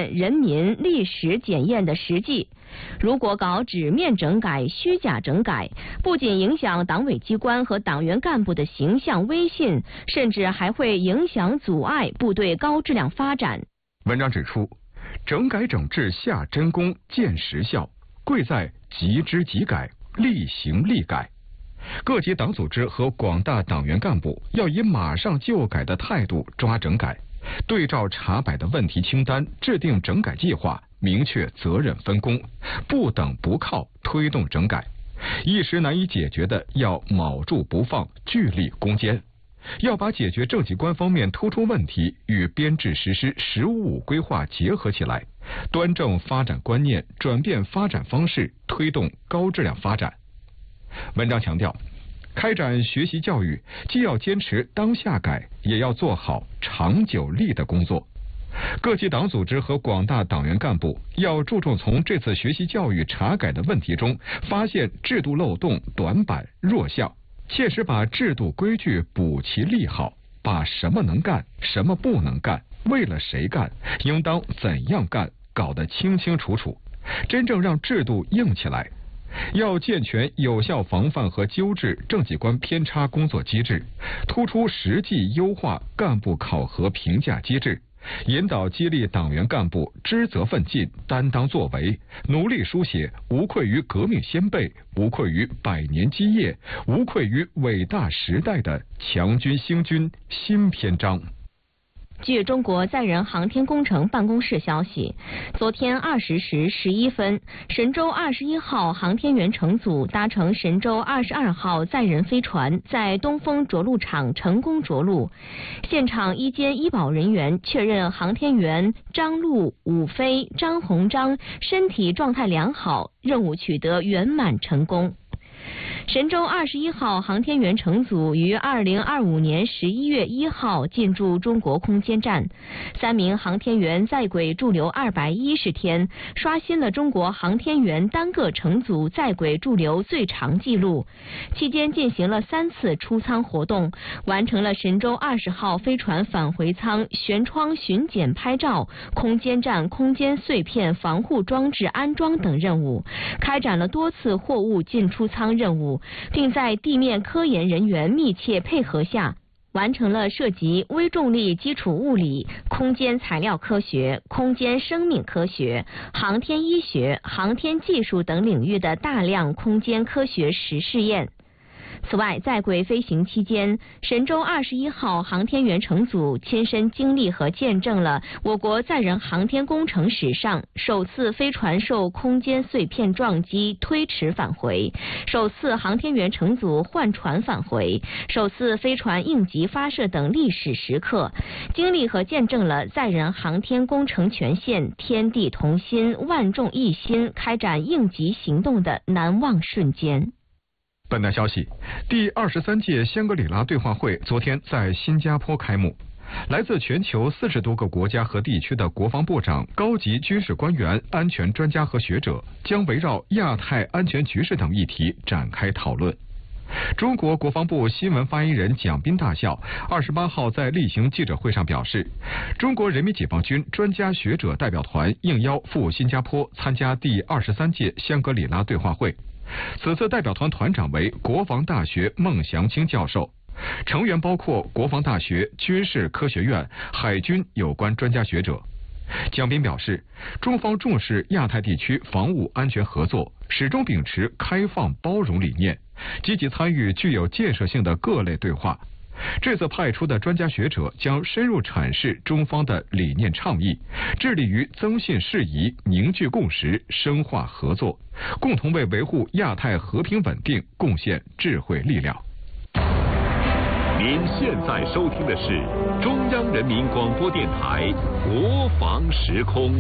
验人民历史检验的实际。如果搞纸面整改、虚假整改，不仅影响党委机关和党员干部的形象威信，甚至还会影响阻碍部队高质量发展。 文章指出，整改整治下真功、见实效，贵在即知即改、立行立改。各级党组织和广大党员干部要以马上就改的态度抓整改，对照查摆的问题清单，制定整改计划，明确责任分工，不等不靠推动整改。一时难以解决的要卯住不放，聚力攻坚。要把解决政绩关方面突出问题与编制实施“15+5”规划结合起来，端正发展观念，转变发展方式，推动高质量发展。文章强调，开展学习教育既要坚持当下改，也要做好长久立的工作。各级党组织和广大党员干部要注重从这次学习教育查改的问题中发现制度漏洞、短板、弱项，切实把制度规矩补齐立好，把什么能干、什么不能干、为了谁干、应当怎样干搞得清清楚楚，真正让制度硬起来。要健全有效防范和纠治政绩关偏差工作机制，突出实际优化干部考核评价机制，引导激励党员干部知责奋进、担当作为，努力书写无愧于革命先辈、无愧于百年基业、无愧于伟大时代的强军兴军新篇章。 据中国载人航天工程办公室消息，昨天20时11分，神舟21号航天员乘组搭乘神舟22号载人飞船在东风着陆场成功着陆。现场医监医保人员确认航天员张陆、武飞、张鸿章身体状态良好，任务取得圆满成功。神舟21号航天员乘组于2025年11月1号进驻中国空间站，3名航天员在轨驻留210天，刷新了中国航天员单个乘组在轨驻留最长纪录。期间进行了3次出舱活动，完成了神舟20号飞船返回舱舷窗巡检拍照、空间站空间碎片防护装置安装等任务，开展了多次货物进出舱任务，并在地面科研人员密切配合下，完成了涉及微重力基础物理、空间材料科学、空间生命科学、航天医学、航天技术等领域的大量空间科学实试验。此外，在轨飞行期间，神舟21号航天员乘组亲身经历和见证了我国载人航天工程史上首次飞船受空间碎片撞击推迟返回，首次航天员乘组换船返回，首次飞船应急发射等历史时刻，经历和见证了载人航天工程全线天地同心、万众一心开展应急行动的难忘瞬间。 本台消息，第23届香格里拉对话会昨天在新加坡开幕。来自全球40多个国家和地区的国防部长、高级军事官员、安全专家和学者将围绕亚太安全局势等议题展开讨论。中国国防部新闻发言人蒋斌大校28号在例行记者会上表示，中国人民解放军专家学者代表团应邀赴新加坡参加第23届香格里拉对话会。此次代表团团长为国防大学孟祥青教授，成员包括国防大学、军事科学院、海军有关专家学者。蒋斌表示，中方重视亚太地区防务安全合作，始终秉持开放包容理念，积极参与具有建设性的各类对话。这次派出的专家学者将深入阐释中方的理念倡议，致力于增信事宜、凝聚共识、深化合作，共同为维护亚太和平稳定贡献智慧力量。 您现在收听的是中央人民广播电台国防时空。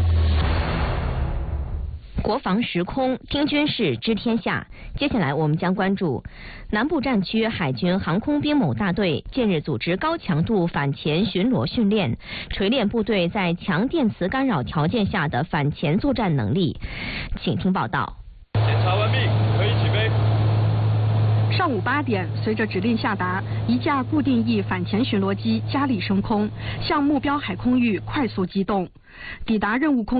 国防时空，听军事知天下。接下来我们将关注南部战区海军航空兵某大队近日组织高强度反潜巡逻训练，锤炼部队在强电磁干扰条件下的反潜作战能力。请听报道。 检查完毕，可以起飞。 上午8点，随着指令下达，一架固定翼反潜巡逻机加力升空，向目标海空域快速机动，抵达任务空